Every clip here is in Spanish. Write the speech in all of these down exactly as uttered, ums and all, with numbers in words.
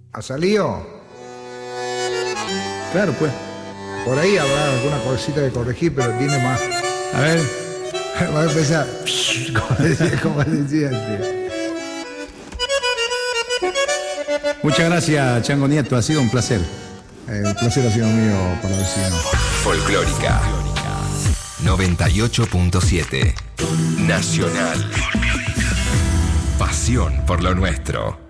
¿Ha salido? Claro, pues. Por ahí habrá alguna cosita de corregir, pero tiene más. A ver. Va a empezar. Como decía, como decía antes. Muchas gracias, Chango Nieto. Ha sido un placer. Eh, el placer ha sido mío para vecino. Folclórica noventa y ocho punto siete Nacional. Pasión por lo nuestro.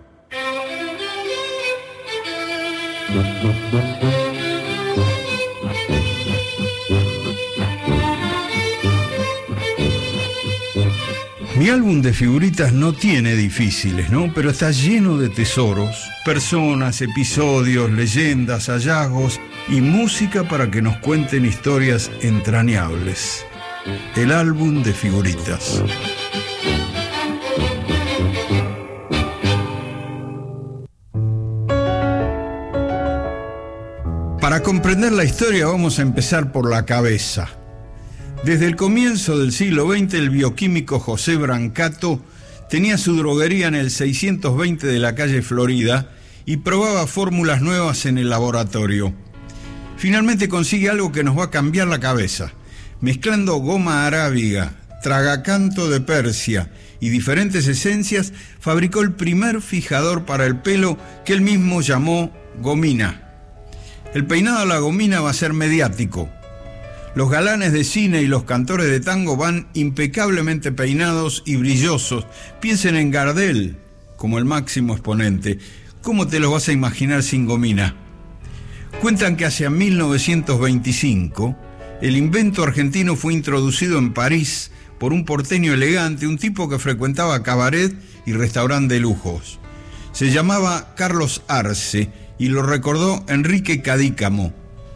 Mi álbum de figuritas no tiene difíciles, ¿no? Pero está lleno de tesoros, personas, episodios, leyendas, hallazgos y música para que nos cuenten historias entrañables. El álbum de figuritas. Para comprender la historia vamos a empezar por la cabeza. Desde el comienzo del siglo veinte, el bioquímico José Brancato tenía su droguería en el seiscientos veinte de la calle Florida y probaba fórmulas nuevas en el laboratorio. Finalmente consigue algo que nos va a cambiar la cabeza. Mezclando goma arábiga, tragacanto de Persia y diferentes esencias, fabricó el primer fijador para el pelo que él mismo llamó gomina. El peinado a la gomina va a ser mediático. Los galanes de cine y los cantores de tango van impecablemente peinados y brillosos. Piensen en Gardel como el máximo exponente. ¿Cómo te lo vas a imaginar sin gomina? Cuentan que hacia mil novecientos veinticinco el invento argentino fue introducido en París por un porteño elegante, un tipo que frecuentaba cabaret y restaurante de lujos. Se llamaba Carlos Arce y lo recordó Enrique Cadícamo.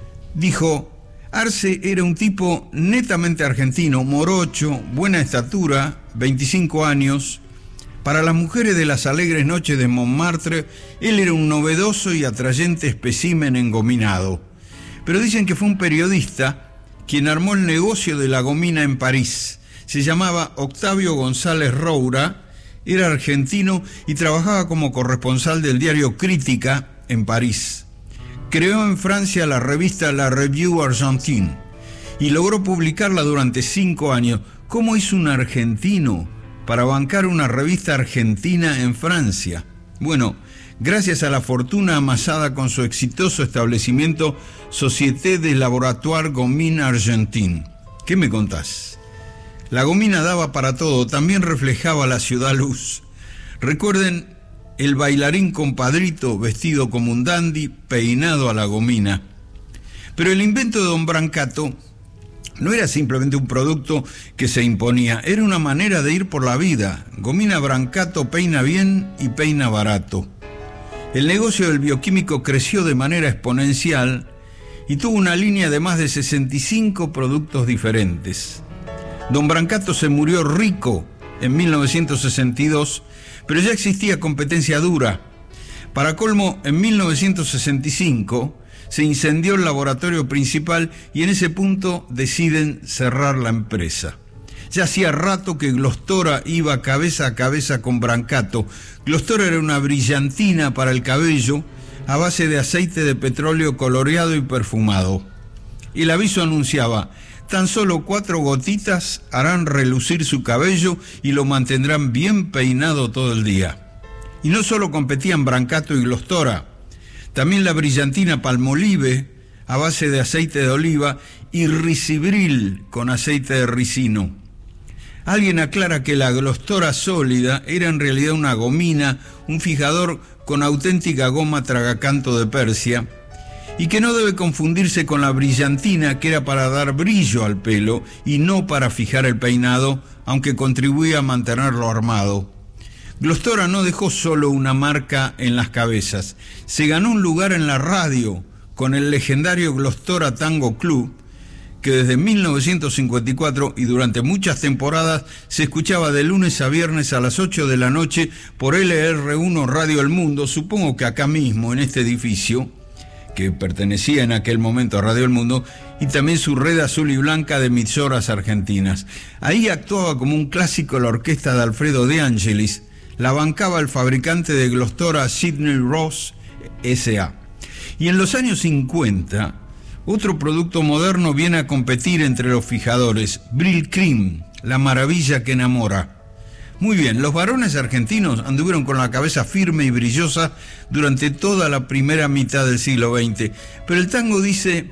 Dijo: Arce era un tipo netamente argentino, morocho, buena estatura, veinticinco años. Para las mujeres de las alegres noches de Montmartre, él era un novedoso y atrayente espécimen engominado. Pero dicen que fue un periodista quien armó el negocio de la gomina en París. Se llamaba Octavio González Roura, era argentino y trabajaba como corresponsal del diario Crítica en París. Creó en Francia la revista La Revue Argentine y logró publicarla durante cinco años. ¿Cómo hizo un argentino para bancar una revista argentina en Francia? Bueno, gracias a la fortuna amasada con su exitoso establecimiento Société des Laboratoires Gomine Argentine. ¿Qué me contás? La gomina daba para todo, también reflejaba la ciudad luz. Recuerden el bailarín compadrito vestido como un dandy, peinado a la gomina. Pero el invento de don Brancato no era simplemente un producto que se imponía, era una manera de ir por la vida. Gomina Brancato peina bien y peina barato. El negocio del bioquímico creció de manera exponencial y tuvo una línea de más de sesenta y cinco productos diferentes. Don Brancato se murió rico en mil novecientos sesenta y dos, pero ya existía competencia dura. Para colmo, en mil novecientos sesenta y cinco se incendió el laboratorio principal y en ese punto deciden cerrar la empresa. Ya hacía rato que Glostora iba cabeza a cabeza con Brancato. Glostora era una brillantina para el cabello a base de aceite de petróleo coloreado y perfumado. El aviso anunciaba: tan solo cuatro gotitas harán relucir su cabello y lo mantendrán bien peinado todo el día. Y no solo competían Brancato y Glostora, también la brillantina Palmolive a base de aceite de oliva y Ricibril con aceite de ricino. Alguien aclara que la Glostora sólida era en realidad una gomina, un fijador con auténtica goma tragacanto de Persia, y que no debe confundirse con la brillantina, que era para dar brillo al pelo y no para fijar el peinado, aunque contribuía a mantenerlo armado. Glostora no dejó solo una marca en las cabezas, se ganó un lugar en la radio con el legendario Glostora Tango Club, que desde mil novecientos cincuenta y cuatro y durante muchas temporadas se escuchaba de lunes a viernes a las ocho de la noche por L R uno Radio El Mundo, supongo que acá mismo en este edificio, que pertenecía en aquel momento a Radio El Mundo, y también su red azul y blanca de emisoras argentinas. Ahí actuaba como un clásico la orquesta de Alfredo De Angelis, la bancaba el fabricante de Glostora Sidney Ross, S A Y en los años cincuenta, otro producto moderno viene a competir entre los fijadores, Brylcreem, la maravilla que enamora. Muy bien, los varones argentinos anduvieron con la cabeza firme y brillosa durante toda la primera mitad del siglo veinte, pero el tango dice: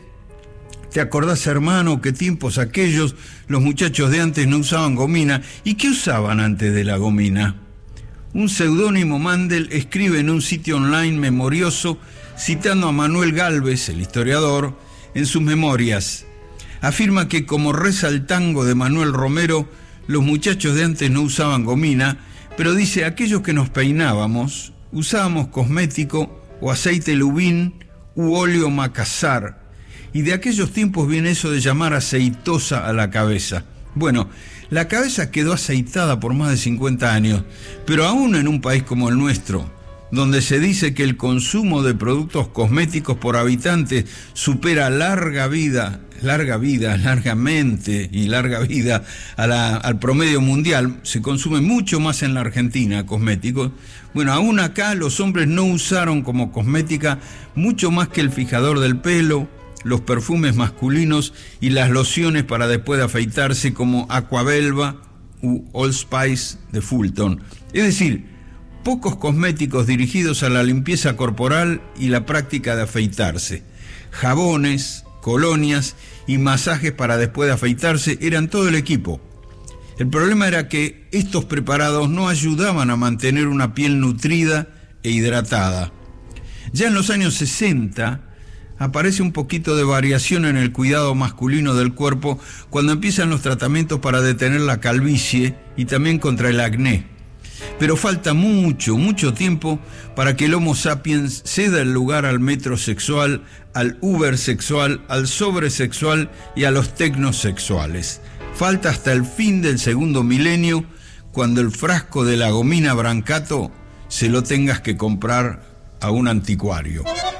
¿te acordás, hermano, qué tiempos aquellos? Los muchachos de antes no usaban gomina. ¿Y qué usaban antes de la gomina? Un seudónimo Mandel escribe en un sitio online memorioso, citando a Manuel Gálvez, el historiador, en sus memorias. Afirma que, como reza el tango de Manuel Romero, los muchachos de antes no usaban gomina, pero dice: aquellos que nos peinábamos usábamos cosmético o aceite lubín u óleo macassar, y de aquellos tiempos viene eso de llamar aceitosa a la cabeza. Bueno, la cabeza quedó aceitada por más de cincuenta años, pero aún en un país como el nuestro, donde se dice que el consumo de productos cosméticos por habitante supera larga vida, larga vida, largamente y larga vida a la, al promedio mundial, se consume mucho más en la Argentina cosméticos. Bueno, aún acá los hombres no usaron como cosmética mucho más que el fijador del pelo, los perfumes masculinos y las lociones para después de afeitarse, como Aquabelva u Old Spice de Fulton. Es decir, pocos cosméticos dirigidos a la limpieza corporal y la práctica de afeitarse. Jabones, colonias y masajes para después de afeitarse eran todo el equipo. El problema era que estos preparados no ayudaban a mantener una piel nutrida e hidratada. Ya en los años sesenta aparece un poquito de variación en el cuidado masculino del cuerpo cuando empiezan los tratamientos para detener la calvicie y también contra el acné. Pero falta mucho, mucho tiempo para que el Homo sapiens ceda el lugar al metrosexual, al ubersexual, al sobresexual y a los tecnosexuales. Falta hasta el fin del segundo milenio, cuando el frasco de la gomina Brancato se lo tengas que comprar a un anticuario.